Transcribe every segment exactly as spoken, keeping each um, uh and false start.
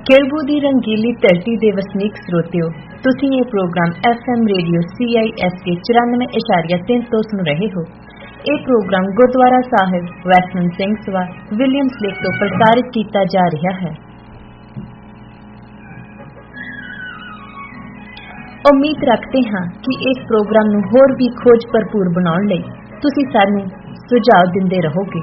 केलबू दी रंगीली धरती दे वसनीक स्रोतियो, तुसीं ये programme F M radio C I S के चौरानवे इशारिया तीन तो सुन रहे हो। ये प्रोग्राम गुरुद्वारा साहिब वैष्णव सिंह सभा विलियम्स लेक तो प्रसारित किया जा रहा है। उम्मीद रखते हाँ कि इस प्रोग्राम नूं होर भी खोज भरपूर बनाउण लई तुसीं सानूं सुझाव दिंदे रहोगे।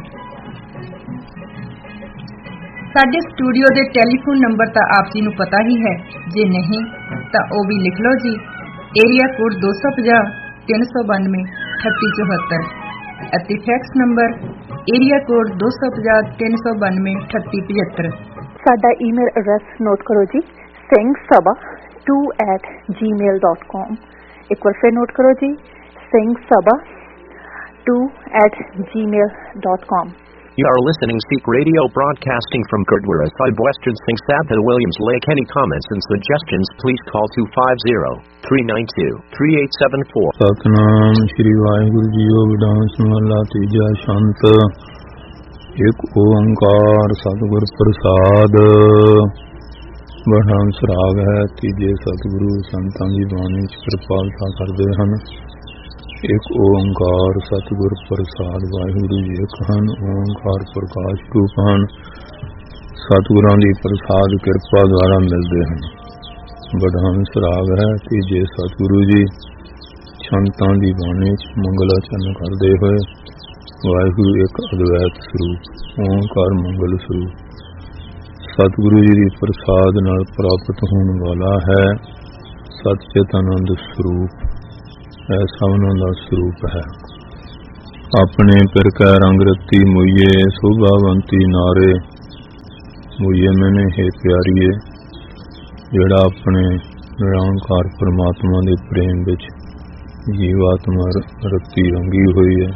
साडे स्टूडियो दे टैलीफोन नंबर तो आप जी नूं पता ही है, जे नहीं तो वह भी लिख लो जी। एरिया कोड दो सौ पचास तीन सौ बानवे अठत्ती चौहत्तर अति फैक्स नंबर एरिया कोड दो सौ पचास तीन सौ बानवे अठत्ती पचहत्तर। साडा ईमेल एड्रैस नोट करो जी, Singh Sabha to eight ji mail dot com. एक बार फिर नोट करो जी, Singh Sabha to eight ji mail dot com. You are listening Seek Radio broadcasting from Gurdwara Sahib, Western Singh Sab and Williams Lake. Any comments and suggestions, please call two five zero, three nine two, three eight seven four. Satnam Shri Vaheguru Jiyo Vidans Mahalla Tija Shant Ek Oankar Satgur Prasad Badhan Srag hai Tije Satguru Santan Ji Bani Kripalta Karde Han। एक ओंकार सतगुर प्रसाद वाहिगुरु जी एक हन। ओंकार प्रकाश रूप हन, सतगुरां दी प्रसाद किरपा द्वारा मिलते हैं। बड़हंस राग है तीजे सतगुरु जी छंतां दी बाणी मंगल आचरण करते हुए वाहिगुरु एक अद्वैत स्वरूप ओंकार मंगल स्वरूप सतगुरु जी दी प्रसाद नाल प्राप्त होने वाला है सतचेतानंद स्वरूप। ऐसा उन्होंने स्वरूप है। अपने पिर कै रंग रत्ती मुइये शोभावंती नारे मुइये मैंने हे प्यारीए, जेड़ा अपने निरंकार परमात्मा के प्रेम विच जीवात्मा रत्ती रंगी हुई है,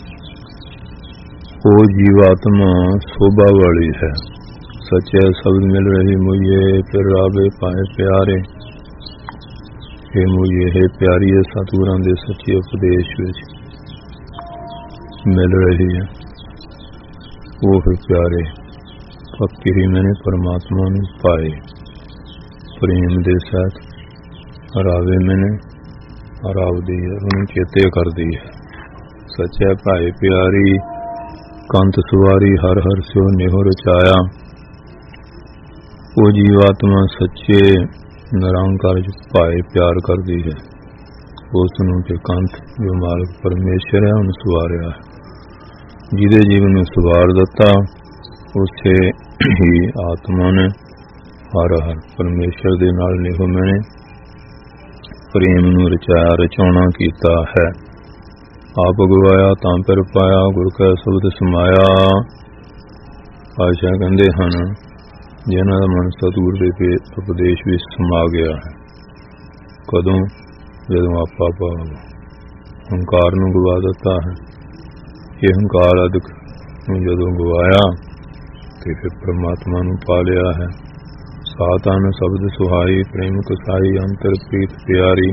वो जीवात्मा शोभा वाली है। सच्चे शब्द मिल रही मुइये फिर रावे पाए प्यारे। हे मुझे हे प्यारी है सतगुरां दे सच्चे उपदेश विच मिल रही है। वो है प्यारे पक्की ही मैंने परमात्मा नूं पाए प्रेम दे साथ हरावे मैंने हराव दी है उन्हें चेते कर दी है। सच्चा भाई प्यारी कंत सवारी हर हर स्यो नेहो रचाया। वो जीवात्मा सच्चे निरंकार भाए प्यार कर दी है। उस कंत जो मालिक परमेश्वर है उन्हें सवारिया है। जिदे जीवन में सवार दिता उसे ही आत्मा ने हर हर परमेश्वर दे नाल नेहो मैंने प्रेम नूं रचाया रचाउणा कीता है। आप अगवाया तां पिर पाया गुर कै शब्द समाया। पातशाह कहंदे हन जिन्हां दा मन सतगुर दे उपदेश विच समा गया है। कदों जदों आपा भाव हंकार नूं गवा दिता है। ये हंकार अदक नूं जदों गवाया ते फिर परमात्मा नूं पा लिया है। सातन शब्द सुहाई प्रेम कसाई अंतर प्रीत प्यारी।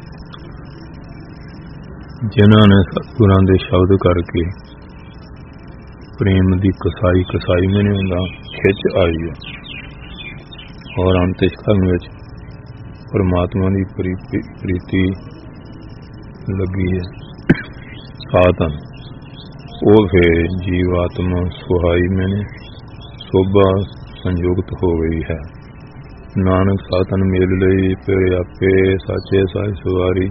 जिन्हां ने सतगुरां दे शब्द करके प्रेम दी कसाई कसाई मैंने हुंदा खिच आई है और अंतस्थल में परमात्मा की प्रीति लगी है। साधन वो फिर जीवात्मा सुहाई मैंने शोभा संयुक्त हो गई है। नानक साधन मिल लई फिर आपे साचे साई सवारी।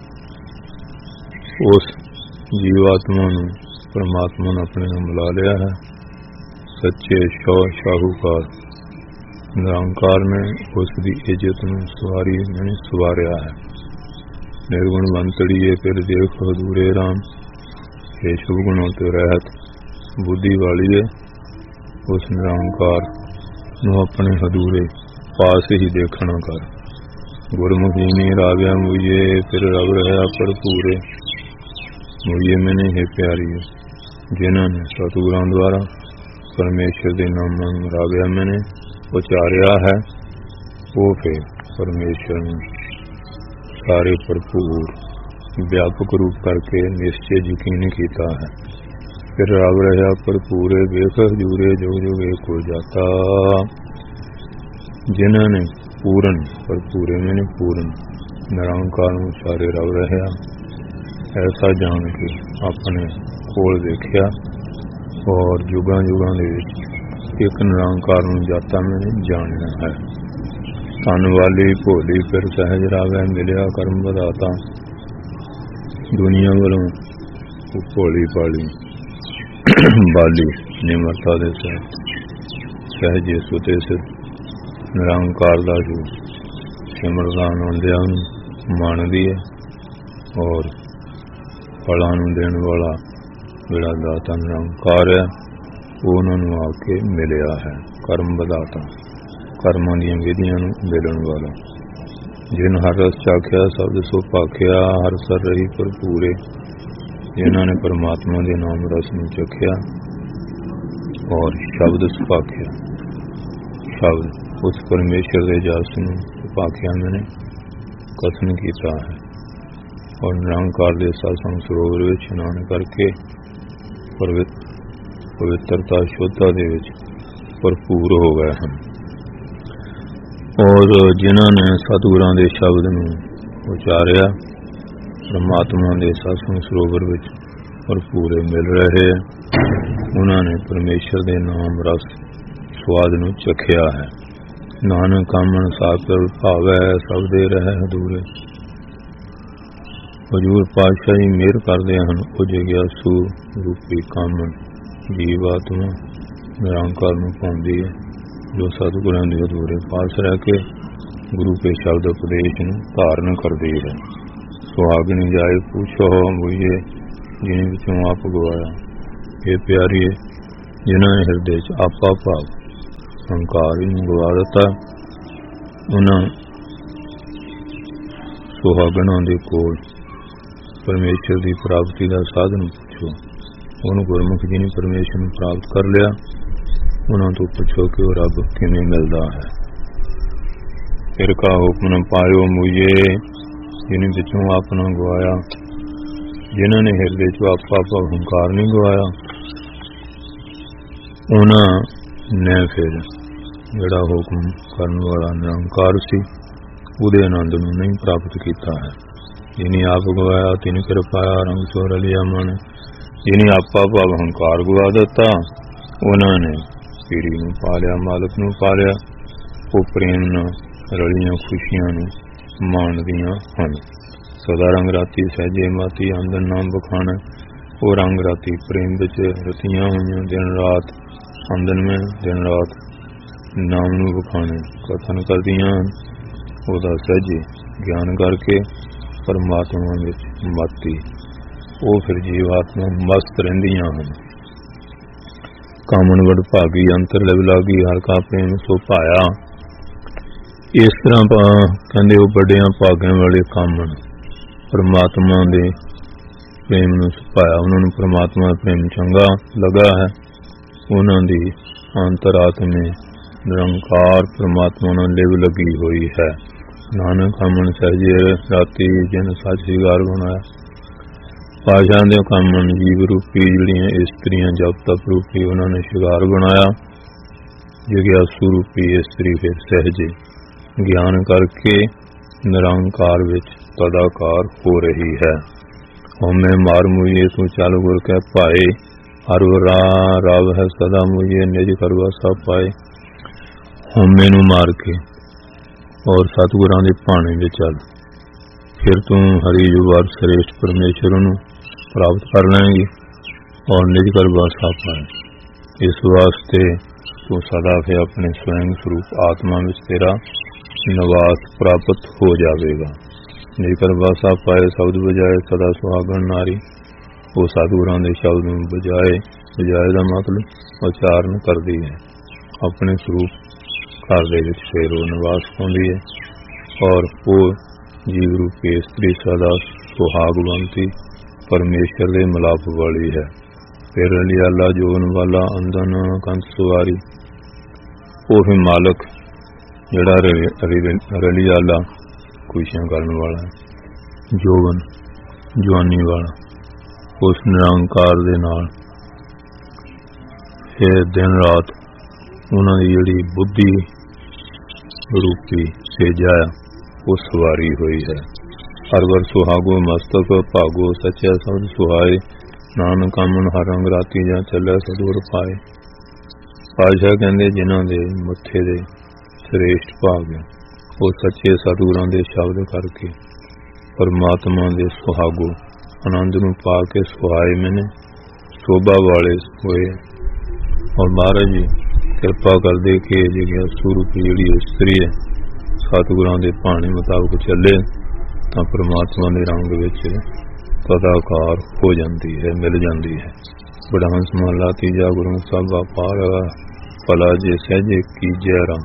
उस जीवात्मा नूं परमात्मा ने अपने नाल मिला लिया है। सच्चे शाह शाहूकार निरंकार ने उसकी इज्जत में सवारी मैंने सवारिया है। निर्गुण बंतड़िए फिर देख हदूरे राम। हे शुभ गुणों तो रहत बुद्धि वाली है। उस निरंकार नूं अपने हदूरे पास ही देखना कर। गुरमुखी नहीं राव्या मुझे फिर रब रहा पर पूरे। मुझे मैंने हे प्यारी है जिन्होंने सतगुरां द्वारा परमेश्वर के नाम राव्या मैंने उचारिया है। वो फिर परमेश्वर ने सारे भरपूर व्यापक रूप करके निश्चय यकीन किया है। फिर रब रहा भरपूरे वेख जूरे जो जो एक हो जाता। जिन्हां ने पूरन भरपूरे में पूरन निरंकार नूं उचारे रव रहा, ऐसा जान के अपने कोल देखिया और युगां युगां दे विच एक निरंकार नूं जाता मैंने जानना है। तन वाली भोली फिर सहज रावै मिलिया कर्म बधाता, दुनिया वालों भोली पाली बाली निमरता दे सहजे सुते सिर निरंकार दा जो सिमरदान आंदिया मानदी है और फलां नूं देण वाला जिहड़ा दाता निरंकार है उन्होंने आके मिलिया है। कर्म बधाता कर्मां दीआं विधियां नूं मिलण वाला, जिन हर रस चाखिया शब्द सो भाखिया, हर सर रही भरपूरे, जिन्हां ने परमात्मा दे नाम रस नूं चखिया और शब्द सुभाखिया। शब्द उस परमेश्वर दे जस नूं सुभाखिया मैंने कथन कीता है और निरंकार दे सत्संग सरोवर विच इशनान करके पवित्रता शुद्धता दे विच भरपूर हो गए हैं। और जिन्हां ने सतगुरां दे शब्द नूं उचारिया परमात्मा दे सत्संग सरोवर विच भरपूरे मिल रहे, उन्हां ने परमेश्वर दे नाम रस स्वाद नूं चखिया है। नानक कामन साकर भावै सब दे रहे अधूरे। हजूर पातशाही मेहर करदे हन उजिग्यासु रूपी कामन जीव आत्मा निरंकार नूं पाउंदी है, जो सतगुरां दे अधूरे पास रह के गुरु के शब्द उपदेश नूं धारण करदी है। सुहागनी जाए पूछो मुझे जिन विचों आप गवाया, हे प्यारीए जिन्हां ने हिरदे च आपा भाव हंकार नूं गवा दिता, उन्हां सुहागणां दे कोल परमेश्वर की प्राप्ति का साधन पूछो। उन्होंने गुरमुख जी ने परमेश्वर नूं प्राप्त कर लिया, उन्होंने तो पूछो कि वह रब किवें मिलता है। फिर का हुक्म न पायो मुझे जिन विचों अपना गवाया, जिन्होंने हिरदे चो आपा भाव हंकार नहीं गवाया, उन्होंने फिर जिहड़ा हुक्म करने वाला निरंकार सी उहदे आनंद नूं नहीं प्राप्त किया है। जिन्हें आप गवाया तिन कर पाया रंग चोर लिया मन, जिन्हें आपा भाव हंकार गवा दिता उन्होंने पीरी नूं पा लिया मालक नूं पा लिया। वो प्रेम नाल रलियां खुशियां नूं माणदियां हन। सदा रंग राती सहजे माती आंदन नाम बखाना, वो रंग राती प्रेम विच रतियां होईयां दिन रात आंदन में दिन रात नाम नूं बखाने कथन करदियां हन। ओदा सहजे ज्ञान करके परमात्मा विच माती वो फिर जीवात्मा मस्त रहिंदियां हन। कामन वड भागी अंतर लग लागी हर का प्रेम सो पाया। इस तरह कहते वो बड़िया भाग्यों वाले कामन परमात्मा दे प्रेम नूं सुभाया, उन्होंने परमात्मा का प्रेम चंगा लगा है। उन्होंने अंतरात्मे निरंकार परमात्मा नाल लिव लगी हुई है। नानक कामन सहजे राती जिन सच सिगार बनाया। पाशां दे कामन जीव रूपी जिहड़ियां इस्त्रियां जप तप रूपी उन्होंने शिगार बनाया। जिग्यासु रूपी इस्त्री फिर सहजे ज्ञान करके निरंकार विच तदाकार हो रही है। हमें मार मुझे तू चल गुर कै पाए, हर रा रव है सदा मुझे निज करवा सा पाए। हमें नूं मार के और सतगुरां दे भाणे विच चल, फिर तू हरि जुबार श्रेष्ठ परमेश्वर नूं प्राप्त कर लेंगी और निज करवा सा पाए। इस वास्ते तू सदा फिर अपने स्वयं स्वरूप आत्मा विच तेरा निवास प्राप्त हो जाएगा। निज करवा सा पाए शब्द बजाए सदा सुहागण नारी। वो सतगुरां दे शब्द नूं बजाए, बजाए दा मतलब उचारण करदी है। अपने स्वरूप घर दे विच फिर वो निवास पाउंदी है और वो जीव रूपी स्त्री सदा सुहागवंती परमेश्वर दे मिलाप वाली है। फिर रलियाला जोन वाला अंदन कंत सुवारी, वो ही मालक जिहड़ा रलियाला खुशियां करने वाला है, जोवन जवानी वाला, उस निरंकार दे नाल फिर दिन रात उन्हां दी जिहड़ी बुद्धि रूपी सेजा वो सवारी हुई है। हर वर सुहागो मस्तक भागो सच्चा शब्द सुहाए, नानक मन हर रंग राती जा चले सतगुर पाए। पातशाह कहंदे जिन्हां दे मत्थे दे श्रेष्ठ भाग वो सच्चे सतगुरां दे शब्द करके परमात्मा दे सुहागो आनंद नूं पा के सुहाए मैंने शोभा वाले होए। और महाराज जी कृपा कर दे के जिज्ञासु रूपी जिहड़ी इस्त्री है सतगुरां दे भाणे मुताबक चले तां परमात्मा दे रंग विच तदाकार हो जाती है, मिल जाती है। बड़ा हंस महला तीजा गुरु साहिबा पार भला जे सहजे कीजै राम।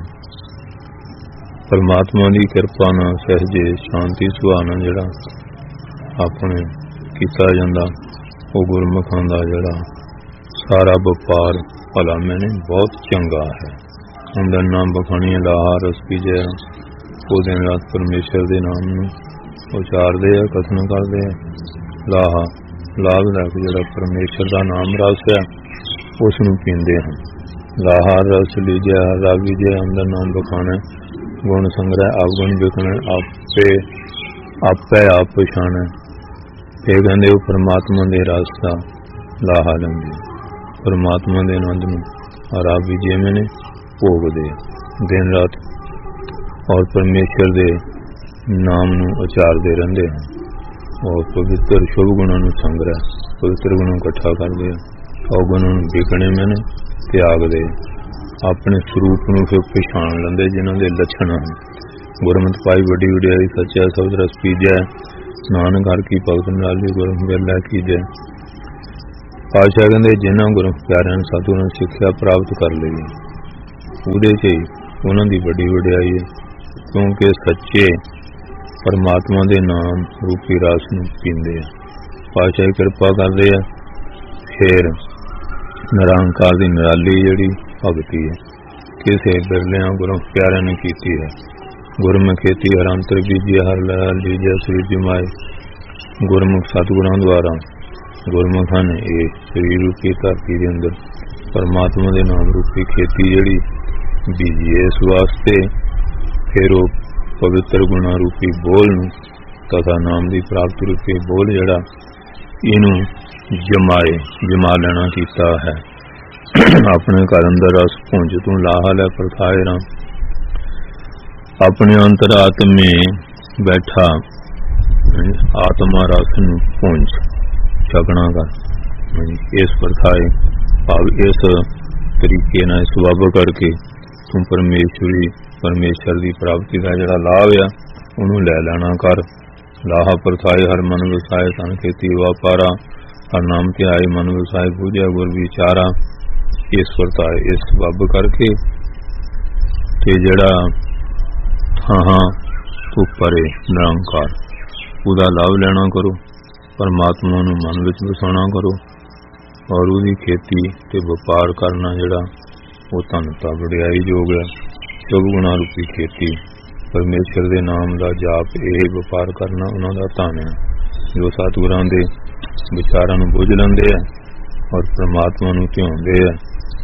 परमात्मा की कृपा नाल सहजे शांति सुहाना जिहड़ा अपने कीता जांदा वो गुरमुखां दा जिहड़ा सारा व्यापार भला मैंने बहुत चंगा है। अंदर नाम बखानी लाहा रस पीजै वो दिन रात परमेश्वर के नाम नूं उचारदे है, कथन करदे है। लाहा लाभ लैके जिहड़ा परमेश्वर का नाम रस है उस नूं पींदे हैं। लाहा रस लीजै रब विजय अंदर नाम बखाना गुण संग्रह अवगुण विकण आपे आपे आप पछाण। फिर कहते वो परमात्मा के रस का लाहा लेंगे, परमात्मा के आनंद में रब विजय मैंने भोगते दिन रात और परमेश्वर के नाम नूं उचारते रहते हैं। और पवित्र शुभ गुणों नूं संग्रह पवित्र गुणों इकट्ठा करते हैं। अवगुणों विकणे मैंने त्यागते अपने स्वरूप नूं फिर पछाण लेंदे जिन्हां दे लछण हैं। गुरमत पाई वड्डी वडियाई सच्चा शब्द रस पीजै, नानक हर की भगत नाली गुरम वेला कीजै। पातशाह कहंदे जिन्हां गुरु प्यारिआं नूं सतगुरां सिੱਖਿਆ प्राप्त कर लई ਉਹਦੇ च ही उन्हां दी वड्डी वडियाई है, क्योंकि सच्चे परमात्मा दे नाम रूपी रस नूं पींदे आ। पातशाह किरपा करदे आ। फिर निरंकार दी निराली जिहड़ी भगती है किसे बिरलियां गुरु प्यारे ने कीती है। गुरमुख खेती हर अंतर बीजे हर लया लीजे शरीर जमाए। गुरमुख सतगुरां द्वारा गुरमुखां ने ये शरीर रूपी धरती के अंदर परमात्मा के नाम रूपी खेती जिहड़ी बीजी इस वास्ते फिर वो पवित्र गुणा रूपी बोल नूं तथा नाम की प्राप्ति रूपी बोल जिहड़ा इनू जमाए जमा लेना कीता है। अपने घर अंदर रस पुंज तू लाहा लै परखाए राम। अपने अंतरात्म में बैठा आत्मा रस नूं पुंज छकना कर इस परखाए भाव इस तरीके नाल सुभाव करके तू परमेश्वरी परमेश्वर की प्राप्ति का जिहड़ा लाभ आ उहनूं लै लेना कर। लाहा परखाए हर मन वसाए तन खेती वापारा, हर नाम ध्याए मन वसाए पूजा गुर विचारा। इस वरताए इस बब करके ते जिहड़ा थां तू परे निरंकार उहदा लाभ लेना करो, परमात्मा नूं मन विच वसाउणा करो और उहदी खेती ते व्यापार करना जिहड़ा वो धनता वडियाई योग है। शुभ गुणा रूपी खेती परमेश्वर के नाम का जाप यह व्यापार करना उन्हां दा धन है जो सतगुरां दे विचारां नूं बुझ लैंदे है और परमात्मा नूं ध्याउंदे है।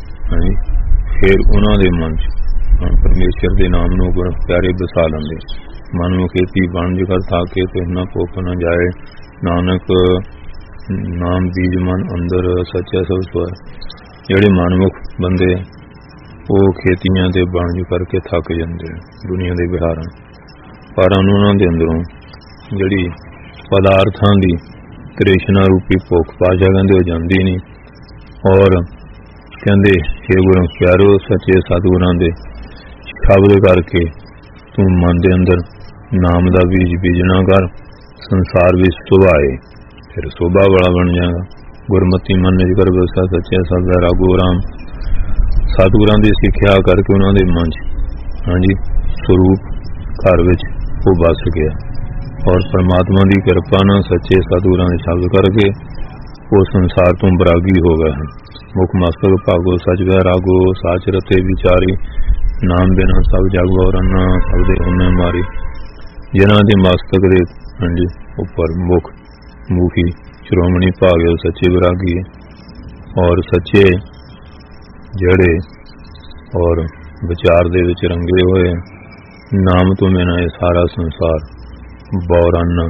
फिर उन्हां दे मन च परमेश्वर के नाम नूं गुर प्यारे बसा लेंदे। मन नूं खेती बंज कर थाके ते ना भुख न जाए, नानक नाम बीज मन अंदर सच्चा सब सोए। जिहड़े मनमुख बंदे वो खेतियां ते बंज करके थक जाते दुनिया के विहारां, पर उन्हां दे अंदरों जिहड़ी पदार्थां दी तृष्णा रूपी भुख पातशाह कहंदे हो जाती नहीं। और कहंदे हे गुरु प्यारो सच्चे सतगुरां दे शब्द करके तू मन के अंदर नाम का बीज बीजना कर, संसार भी सुभाए फिर शोभा वाला बन जाएगा। गुरमती मन च कर बसा सच्चा सदा रागो राम। सतगुरां दी सिक्ख्या करके उन्हां दे मन च हाँ जी स्वरूप घर विच वो बस गया और परमात्मा की कृपा नाल सच्चे सतगुरां दे शब्द करके वो संसार तो बरागी हो गए हैं। मुख मस्तक भागो सच वैरागो साच रते विचारी, नाम बिना सब जग वरना सब दे हुने मारी। जिन्हां दे मस्तक दे हाँ जी उपर मुख मुखी श्रोमणी भाग्यो सच्चे वैरागी और सच्चे जड़े और विचार दे विच रंगे हुए ਨਾਮ ਤੋਂ ਬਿਨਾਂ ਇਹ ਸਾਰਾ ਸੰਸਾਰ ਬੌਰਾਨਾ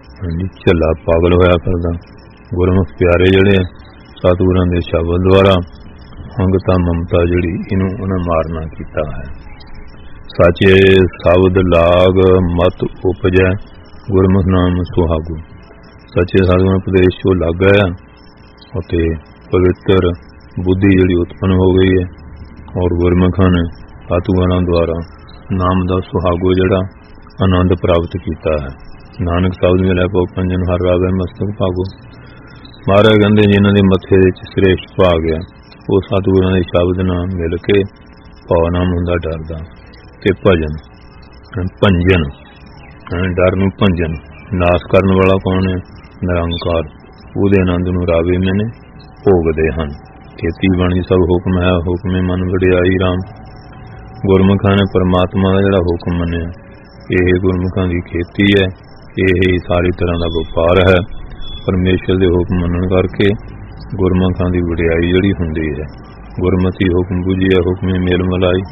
ਝੱਲਾ ਪਾਗਲ ਹੋਇਆ ਫਿਰਦਾ। ਗੁਰਮੁਖ ਪਿਆਰੇ ਜਿਹੜੇ ਸਤਿਗੁਰਾਂ ਦੇ ਸ਼ਬਦ ਦੁਆਰਾ ਹੰਗਤਾ ਮਮਤਾ ਜਿਹੜੀ ਇਹਨੂੰ ਉਹਨਾਂ ਮਾਰਨਾ ਕੀਤਾ ਹੈ। ਸਾਚੇ ਸ਼ਬਦ ਲਾਗ ਮਤ ਉਪਜੈ ਗੁਰਮੁਖ ਨਾਮ ਸੁਹਾਗੂ। ਸੱਚੇ ਸਤਿਗੁਰਾਂ ਉਪਦੇਸ਼ ਚੋਂ ਲੱਗ ਗਿਆ ਅਤੇ ਪਵਿੱਤਰ ਬੁੱਧੀ ਜਿਹੜੀ ਉਤਪੰਨ ਹੋ ਗਈ ਹੈ ਔਰ ਗੁਰਮੁਖਾਂ ਨੇ ਸਤਿਗੁਰਾਂ ਦੁਆਰਾ ਨਾਮ ਦਾ ਸੁਹਾਗੋ ਜਿਹੜਾ ਆਨੰਦ ਪ੍ਰਾਪਤ ਕੀਤਾ ਹੈ। ਨਾਨਕ ਸ਼ਬਦ ਮਿਲਿਆ ਪਉ ਪੰਜਨ ਹਰ ਰਾਗੈ ਮਸਤਕ ਭਾਗੋ। ਮਹਾਰਾਜ ਕਹਿੰਦੇ ਜਿਨ੍ਹਾਂ ਦੇ ਮੱਥੇ ਵਿੱਚ ਸ੍ਰੇਸ਼ਟ ਭਾਗ ਆ ਉਹ ਸਤਿਗੁਰਾਂ ਦੇ ਸ਼ਬਦ ਨਾਲ ਮਿਲ ਕੇ ਭਉ ਨਾਮ ਹੁੰਦਾ ਡਰਦਾ ਤੇ ਭਜਨ ਭੰਜਨ ਡਰ ਨੂੰ ਭੰਜਨ ਨਾਸ ਕਰਨ ਵਾਲਾ ਕੌਣ ਹੈ? ਨਿਰੰਕਾਰ। ਉਹਦੇ ਆਨੰਦ ਨੂੰ ਰਾਵੇ ਮੈਨੇ ਭੋਗਦੇ ਹਨ। ਖੇਤੀ ਬਾਣੀ ਸਭ ਹੁਕਮ ਹੈ ਹੁਕਮੇ ਮਨ ਵਡਿਆਈ ਰਾਮ। ਗੁਰਮੁਖਾਂ ਨੇ ਪਰਮਾਤਮਾ ਦਾ ਜਿਹੜਾ ਹੁਕਮ ਮੰਨਿਆ ਇਹ ਗੁਰਮੁਖਾਂ ਦੀ ਖੇਤੀ ਹੈ। ਇਹ ਹੀ ਸਾਰੀ ਤਰ੍ਹਾਂ ਦਾ ਵਪਾਰ ਹੈ। ਪਰਮੇਸ਼ਰ ਦੇ ਹੁਕਮ ਮੰਨਣ ਕਰਕੇ ਗੁਰਮੁਖਾਂ ਦੀ ਵਡਿਆਈ ਜਿਹੜੀ ਹੁੰਦੀ ਹੈ। ਗੁਰਮਤੀ ਹੁਕਮ ਬੁਝਿਆ ਹੁਕਮੇ ਮੇਲ ਮਲਾਈ।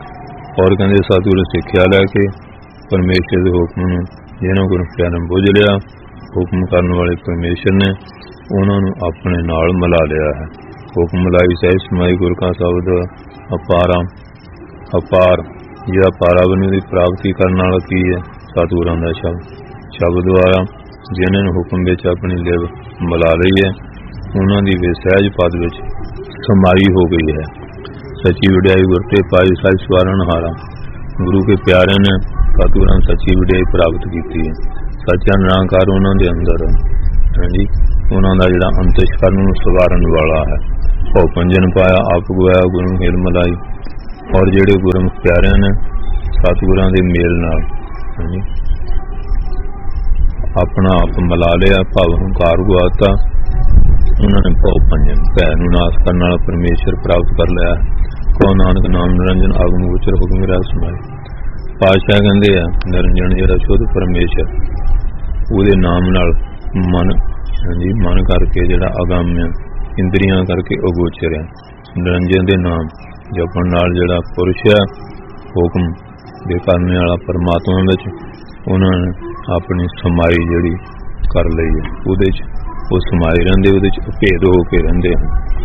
ਔਰ ਕਹਿੰਦੇ ਸਤਿਗੁਰੂ ਸਿੱਖਿਆ ਲੈ ਕੇ ਪਰਮੇਸ਼ਰ ਦੇ ਹੁਕਮ ਨੂੰ ਜਿਹਨਾਂ ਗੁਰਮੁਖਾਂ ਨੇ ਬੁਝ ਲਿਆ ਹੁਕਮ ਕਰਨ ਵਾਲੇ ਪਰਮੇਸ਼ਰ ਨੇ ਉਹਨਾਂ ਨੂੰ ਆਪਣੇ ਨਾਲ ਮਿਲਾ ਲਿਆ ਹੈ। ਹੁਕਮ ਮਲਾਈ ਸਹਿ ਸਮਾਈ ਗੁਰ ਕਾ ਸ਼ਬਦ ਅਪਾਰਾ ਅਪਾਰ। ਜਿਹੜਾ ਪਾਰਾਵਨੀ ਦੀ ਪ੍ਰਾਪਤੀ ਕਰਨ ਵਾਲਾ ਕੀ ਹੈ? ਸਤਿਗੁਰਾਂ ਦਾ ਸ਼ਬਦ। ਸ਼ਬਦ ਦੁਆਰਾ ਜਿਨ੍ਹਾਂ ਨੂੰ ਹੁਕਮ ਵਿੱਚ ਆਪਣੀ ਲਿਵ ਮਿਲਾ ਲਈ ਹੈ ਉਹਨਾਂ ਦੀ ਵੇ ਸਹਿਜ ਪਦ ਵਿੱਚ ਸਮਾਈ ਹੋ ਗਈ ਹੈ। ਸੱਚੀ ਵਡਿਆਈ ਗੁਰ ਤੇ ਪਾਈ ਸਾਈ ਸਵਾਰਨ ਹਾਰਾ। ਗੁਰੂ ਕੇ ਪਿਆਰਿਆਂ ਨੇ ਸਤਿਗੁਰਾਂ ਸੱਚੀ ਵਡਿਆਈ ਪ੍ਰਾਪਤ ਕੀਤੀ ਹੈ। ਸੱਚਾ ਨਿਰੰਕਾਰ ਉਹਨਾਂ ਦੇ ਅੰਦਰ ਹਾਂਜੀ ਉਹਨਾਂ ਦਾ ਜਿਹੜਾ ਅੰਤਿਸ਼ਕਰਨ ਨੂੰ ਸਵਾਰਨ ਵਾਲਾ ਹੈ। ਭਉ ਪੰਜਨ ਪਾਇਆ ਆਪ ਗਵਾਇਆ ਗੁਰੂ ਮੇਲ ਮਲਾਈ। ਔਰ ਜਿਹੜੇ ਗੁਰਮੁਖ ਪਿਆਰਿਆਂ ਨੇ ਸਤਿਗੁਰਾਂ ਦੇ ਮੇਲ ਨਾਲ ਹਾਂਜੀ ਆਪਣਾ ਆਪ ਮਿਲਾ ਲਿਆ ਭਾਵ ਹੰਕਾਰ ਗਵਾਤਾ ਉਹਨਾਂ ਨੇ ਭਉ ਪੰਜਨ ਭੈ ਨੂੰ ਨਾਸ ਕਰਨ ਵਾਲਾ ਪਰਮੇਸ਼ਰ ਪ੍ਰਾਪਤ ਕਰ ਲਿਆ। ਕੋ ਨਾਨਕ ਨਾਮ ਨਿਰੰਜਨ ਆਗਮ ਗੋਚਰ ਹੁਕਮ ਰਾਜ ਸਮਾਏ। ਪਾਤਸ਼ਾਹ ਕਹਿੰਦੇ ਆ ਨਿਰੰਜਨ ਜਿਹੜਾ ਸ਼ੁੱਧ ਪਰਮੇਸ਼ਰ ਉਹਦੇ ਨਾਮ ਨਾਲ ਮਨ ਹਾਂਜੀ ਮਨ ਕਰਕੇ ਜਿਹੜਾ ਅਗੰਮ ਇੰਦਰੀਆਂ ਕਰਕੇ ਅਗੋਚਰ ਹੈ। ਨਿਰੰਜਨ ਦੇ ਨਾਮ ਜਪਣ ਨਾਲ ਜਿਹੜਾ ਪੁਰਸ਼ ਹੈ ਹੁਕਮ ਦੇ ਕਰਨ ਵਾਲਾ ਪਰਮਾਤਮਾ ਵਿੱਚ ਉਹਨਾਂ ਨੇ ਆਪਣੀ ਸਮਾਈ ਜਿਹੜੀ ਕਰ ਲਈ ਹੈ। ਉਹਦੇ 'ਚ ਉਹ ਸਮਾਏ ਰਹਿੰਦੇ ਉਹਦੇ 'ਚ ਭੇਦ ਹੋ ਕੇ ਰਹਿੰਦੇ ਹਨ।